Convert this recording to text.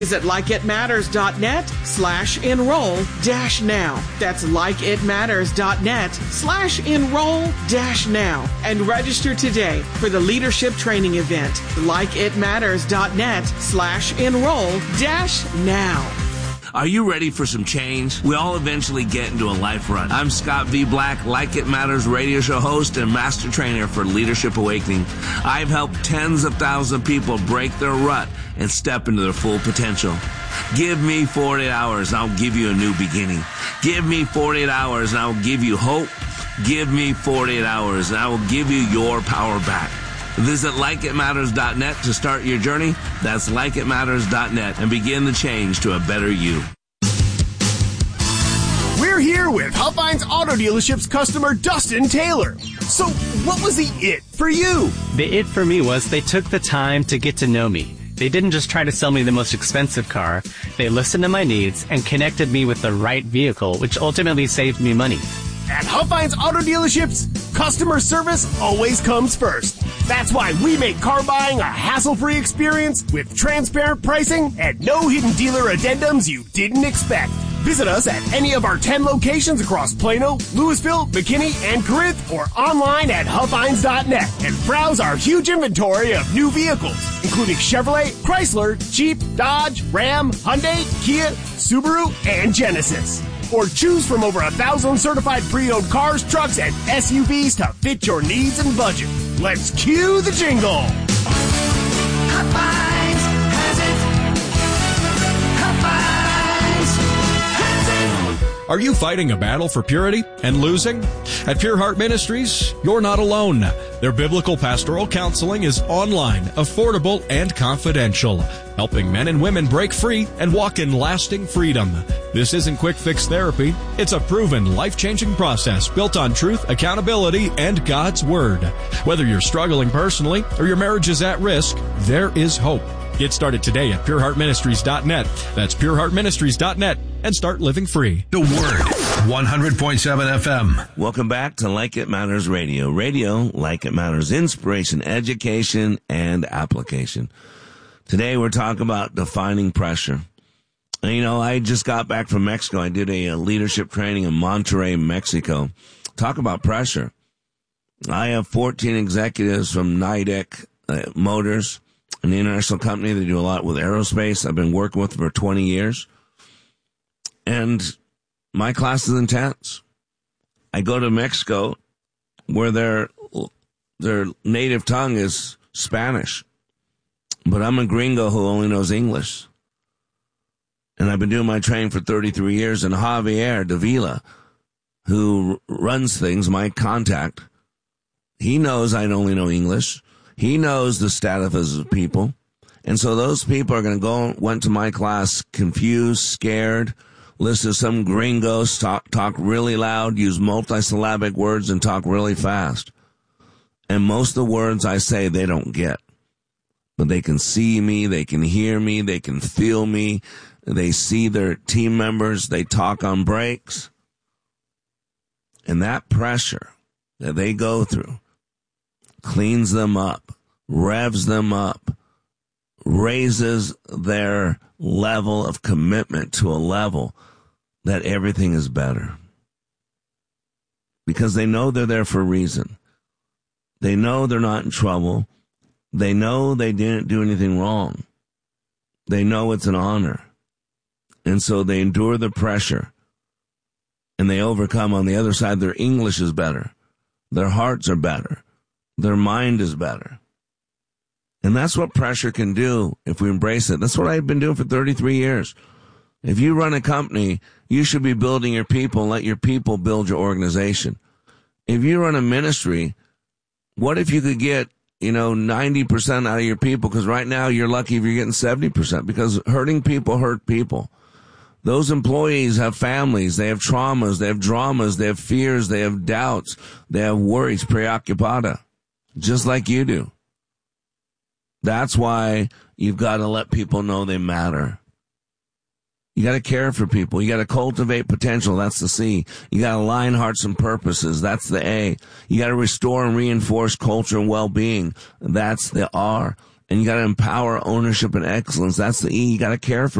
Visit likeitmatters.net/enroll-now. That's likeitmatters.net/enroll-now. And register today for the leadership training event. likeitmatters.net/enroll-now. Are you ready for some change? We all eventually get into a life rut. I'm Scott V. Black, Like It Matters radio show host and master trainer for Leadership Awakening. I've helped tens of thousands of people break their rut and step into their full potential. Give me 48 hours and I'll give you a new beginning. Give me 48 hours and I will give you hope. Give me 48 hours and I will give you your power back. Visit likeitmatters.net to start your journey. That's likeitmatters.net and begin the change to a better you. We're here with Huffines Auto Dealership's customer Dustin Taylor. So what was the it for you? The it for me was they took the time to get to know me. They didn't just try to sell me the most expensive car. They listened to my needs and connected me with the right vehicle, which ultimately saved me money. At Huffines Auto Dealerships, customer service always comes first. That's why we make car buying a hassle-free experience with transparent pricing and no hidden dealer addendums you didn't expect. Visit us at any of our 10 locations across Plano, Louisville, McKinney, and Corinth, or online at Huffines.net and browse our huge inventory of new vehicles, including Chevrolet, Chrysler, Jeep, Dodge, Ram, Hyundai, Kia, Subaru, and Genesis. Or choose from over 1,000 certified pre-owned cars, trucks, and SUVs to fit your needs and budget. Let's cue the jingle. Huffines has it. Huffines has it. Are you fighting a battle for purity and losing? At Pure Heart Ministries, you're not alone. Their biblical pastoral counseling is online, affordable, and confidential, helping men and women break free and walk in lasting freedom. This isn't quick fix therapy. It's a proven, life-changing process built on truth, accountability, and God's Word. Whether you're struggling personally or your marriage is at risk, there is hope. Get started today at pureheartministries.net. That's pureheartministries.net and start living free. The Word, 100.7 FM. Welcome back to Like It Matters Radio. Radio, like it matters, inspiration, education, and application. Today we're talking about defining pressure. And, you know, I just got back from Mexico. I did a leadership training in Monterrey, Mexico. Talk about pressure. I have 14 executives from Nidec Motors, an international company. They do a lot with aerospace. I've been working with them for 20 years. And my class is intense. I go to Mexico where their native tongue is Spanish. But I'm a gringo who only knows English. And I've been doing my training for 33 years. And Javier Davila, who runs things, my contact, he knows I only know English. He knows the status of people. And so those people are going to went to my class confused, scared, listen to some gringos talk really loud, use multisyllabic words, and talk really fast. And most of the words I say, they don't get. But they can see me, they can hear me, they can feel me. They see their team members, they talk on breaks. And that pressure that they go through cleans them up, revs them up, raises their level of commitment to a level that everything is better. Because they know they're there for a reason. They know they're not in trouble. They know they didn't do anything wrong. They know it's an honor. And so they endure the pressure. And they overcome on the other side. Their English is better. Their hearts are better. Their mind is better. And that's what pressure can do if we embrace it. That's what I've been doing for 33 years. If you run a company, you should be building your people and let your people build your organization. If you run a ministry, what if you could get 90% out of your people? Because right now you're lucky if you're getting 70%, because hurting people hurt people. Those employees have families, they have traumas, they have dramas, they have fears, they have doubts, they have worries, preoccupada, just like you do. That's why you've got to let people know they matter. You got to care for people. You got to cultivate potential. That's the C. You got to align hearts and purposes. That's the A. You got to restore and reinforce culture and well-being. That's the R. And you got to empower ownership and excellence. That's the E. You got to care for